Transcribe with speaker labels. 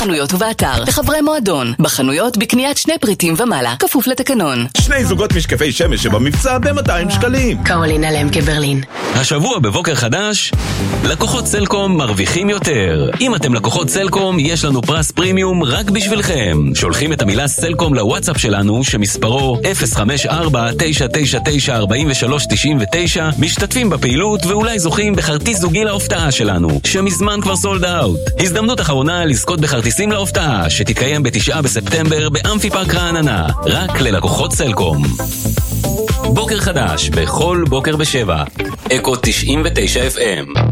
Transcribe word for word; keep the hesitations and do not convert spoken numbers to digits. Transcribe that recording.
Speaker 1: בחנויות ובאתר. לחברי מועדון, בחנויות בקניית שני פריטים ומעלה, כפוף לתקנון.
Speaker 2: שני זוגות משקפי שמש שבמבצע ב-מאתיים שקלים.
Speaker 1: קרולינה למקה ברלין.
Speaker 3: השבוע בבוקר חדש, לקוחות סלקום מרוויחים יותר. אם אתם לקוחות סלקום, יש לנו פרס פרימיום רק בשבילכם. שולחים את המילה סלקום לוואטסאפ שלנו, שמספרו אפס חמש ארבע תשע תשע תשע ארבע שלוש תשע תשע, משתתפים בפעילות ואולי זוכים בכרטיס זוגי להופתעה שלנו, שמזמן כבר סולד אאוט. הזדמנות אחרונה לזכות בכרטיסים להופתעה, שתתקיים בתשעה בספטמבר באמפי פארק רעננה, רק ללקוחות סלקום. בוקר חדש, בכל בוקר בשבע, אקו תשעים ותשע אף אם.